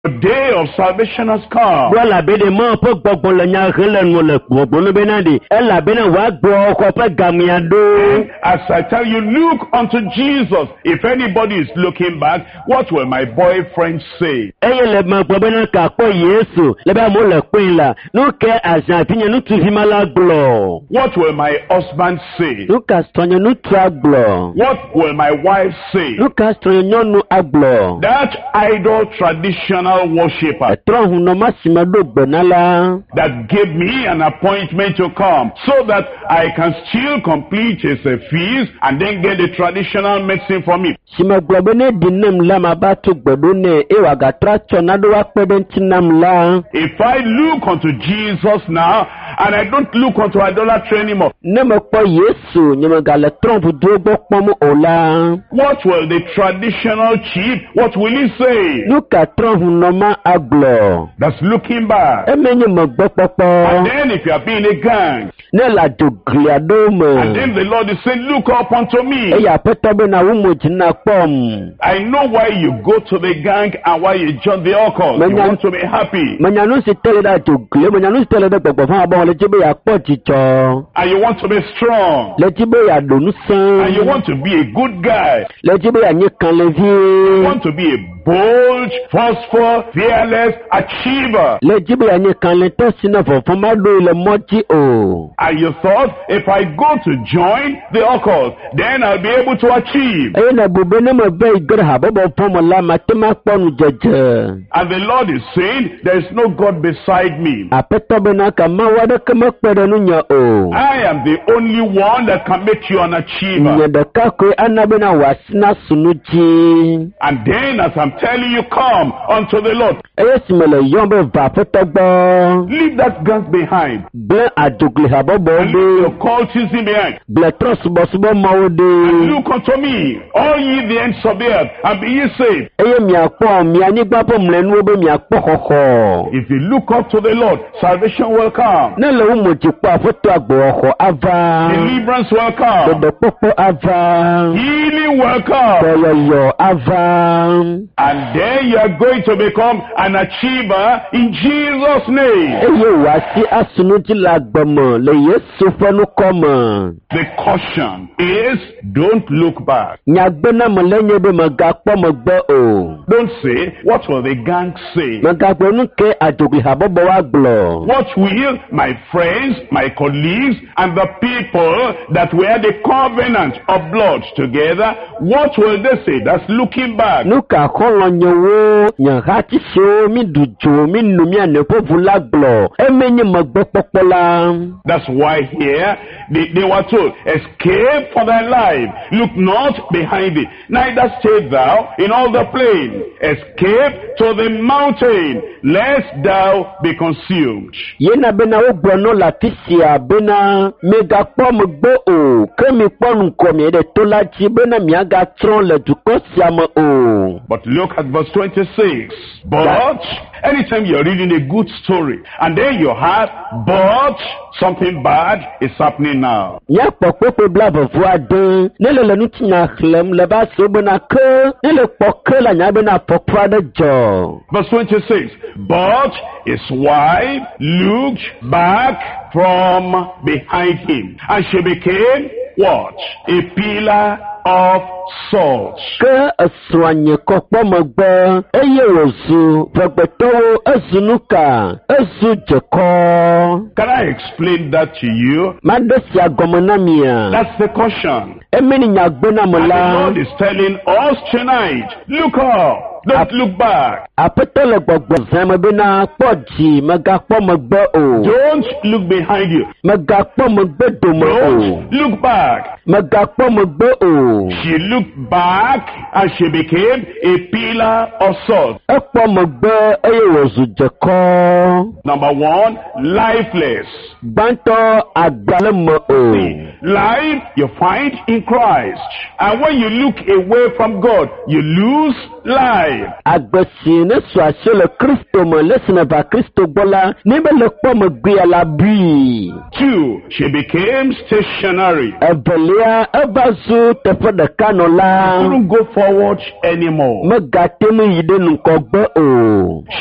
The day of salvation has come. Voilà, bédément, pour gbogbo le nya hele no le gbogbo no benadi. Ela bena wa gbo ko pe gamiado. As I tell you, look unto Jesus. If anybody is looking back, what will my boyfriend say? Eye le ma gbo bena ka po Yesu. Le ba mo le pin la. No ke ajan pinya no tu himala glo. What will my husband say? No ka stonyo no tu aglo. What will my wife say? No ka stonyo no aglo. That idol traditional worshiper that gave me an appointment to come so that I can still complete his feast and then get the traditional medicine from it. If I look unto Jesus now and I don't look unto idolatry anymore, what will the traditional chief, what will he say? That's looking back. And then if you are being a gang, and then the Lord is saying, look up unto me. I know why you go to the gang and why you join the occult. You want to be happy. And you want to be strong. And you want to be a good guy. You want to be a bold, forceful, fearless achiever. And you thought, if I go to join the occult, then I'll be able to achieve. And the Lord is saying, there is no God beside me. I am the only one that can make you an achiever. And then as I'm telling you, come unto the Lord. Leave that gunk behind. Leave your cultism behind. And look unto me, all ye the ends of the earth, and be ye saved. If you look up to the Lord, salvation will come. Deliverance will come. Healing will come. And then you are going to become an achiever in Jesus' name. The caution is, don't look back. Don't say, what will the gang say? What will my friends, my colleagues, and the people that were the covenant of blood together, what will they say? That's looking back. That's why here they were told, escape for thy life, look not behind thee, neither stay thou in all the plain, escape to the mountain, lest thou be consumed. But look at verse 26. But anytime you're reading a good story and then you have, but something bad is happening now. Verse 26. But his wife looked back from behind him, and she became what? A pillar of salt. Can I explain that to you? That's the caution. And the Lord is telling us tonight, look up. Don't look back. Don't look behind you. Don't look back. She looked back and she became a pillar of salt. Number one, lifeless. Life you find in Christ. And when you look away from God, you lose life. Two, she became stationary. ya eva zu teƒe ɖeka nɔ la. Couldn't go forward anymore. Megate mu yi ɖe nukɔgbe o.